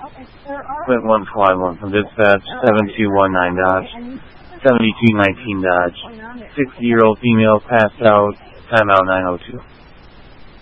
Quint 151 from dispatch, 7219 Dodge, 7219 Dodge. 60-year-old female passed out, timeout 902.